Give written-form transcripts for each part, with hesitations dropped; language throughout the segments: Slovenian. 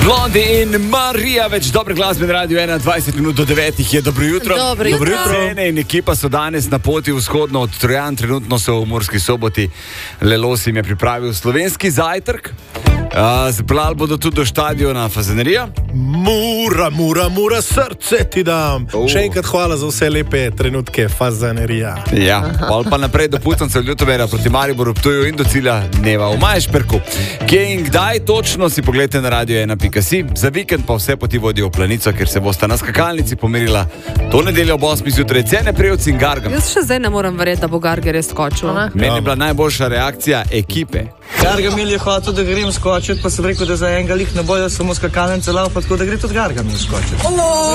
Blondie in Marija, več dobre glasbe na Radio 1, 20 minut do 9 je. Dobro jutro. Dobro jutro. Cene in ekipa so danes na poti vzhodno od Trojan, trenutno so v Murski Soboti. Lelos jim je pripravil slovenski zajtrk. Zapeljali bodo tudi do štadiona Fazanerija. Mura, srce ti dam. Še enkrat hvala za vse lepe trenutke Fazanerija. Ja, pa naprej do Pucancev Ljutomera proti Mariboru, Ptuju in do cilja dneva v Majšperku. Kje in kdaj točno si pogledajte na radio1.si. Za vikend pa vse poti vodijo v Planico, ker se bosta na skakalnici pomerila to nedeljo ob 8 zjutraj Cene, Prevc in Gargam. Jaz še zdaj ne morem verjeti, da bo Garger res skočil. Meni je bila najboljša reakcija ekipe. Gargamel je hotel, da grem skočiti, pa sem rekel, da za enega lih ne bojo samo skakalnice laufa, tako da gre tudi Gargamel skočiti.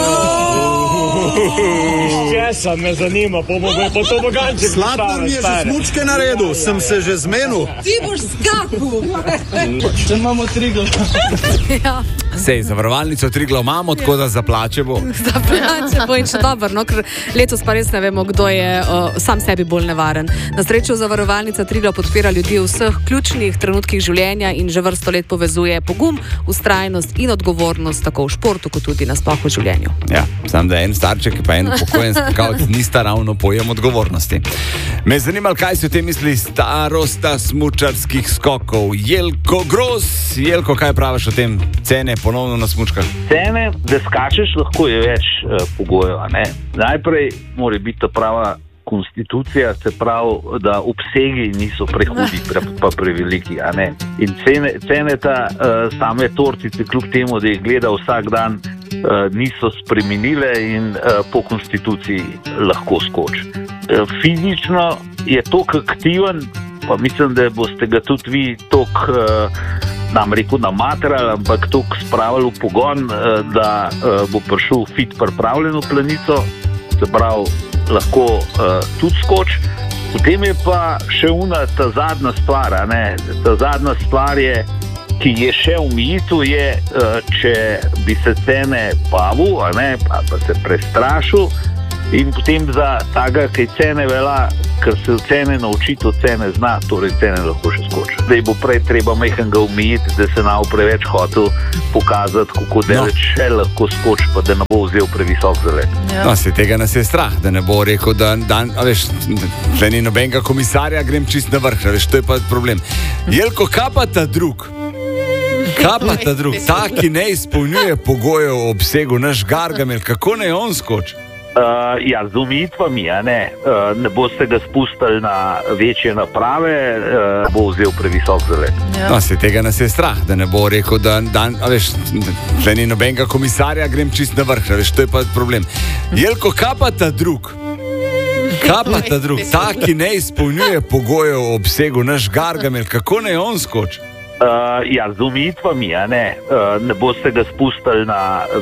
Česa me zanima, po to boganče. Sladkor mi je že smučke naredil, sem se že zmenil. Ti boš skakal. Če imamo Triglav. Ja, Sej, zavarovalnico Triglav imamo, tako da za plače bo. za plače bo in še dobro, no, ker letos pa res ne vemo, kdo je sam sebi bolj nevaren. Na srečo zavarovalnica Triglav podpira ljudi v vseh ključnih trenutkih življenja in že vrsto let povezuje pogum, vztrajnost in odgovornost tako v športu, kot tudi nasploh v življenju. Ja, sam da en starček pa en upokojen skakalec nista ravno pojem odgovornosti. Me je zanimalo, kaj si o tem misli starosta smučarskih skokov. Jelko Gros. Jelko, kaj praviš o tem? Cene ponovno na smučkah? Cene, da skačeš, lahko je več pogojev. Ne? Najprej mora biti ta prava konstitucija, se pravi, da obsegi niso prehudi, pa preveliki. A ne? In cene ta same tortice, kljub temu, da jih gleda vsak dan, niso spremenile in po konstituciji lahko skoči. Fizično je toliko aktiven, pa mislim, da boste ga tudi vi toliko nam rekel namaterali, ampak toliko spravili v pogon, da bo prišel fit pripravljen v Planico, se pravi, lahko tudi skoči. Potem je pa še ta zadnja stvar, a ne? Ta zadnja stvar je, ki je še omejitev, je, če bi se Cene bavil, a ne, pa se prestrašil, in potem za taga, kaj Cene vela, ker se Cene naučiti, od Cene zna, torej Cene lahko še skoči. Zdaj bo prej treba majhnega omejiti, da se nav preveč hotel pokazati, kako daleč še lahko skoči, pa da ne bo vzel previsok zalet. No, se tega nas je strah, da ne bo rekel, da veš, tle ni nobenega komisarja, grem čist na vrh, veš, to je pa problem. Jelko, kaj pa ta drug? Ta, ki ne izpolnjuje pogojev o obsegu, naš Gargamel, kako ne on skoči? Ja, z omejitvami, a ne. Ne boste ga spustili na večje naprave, bo vzel previsok zalet. No, se tega nas je strah, da ne bo rekel, da veš, tle ni nobenega komisarja, grem čist na vrh, veš, to je pa problem. Jelko, kaj pa ta drug? Ta, ki ne izpolnjuje pogojev o obsegu, naš Gargamel, kako ne on skoči? Ja, z omejitvami, a ne. Ne boste ga spustili na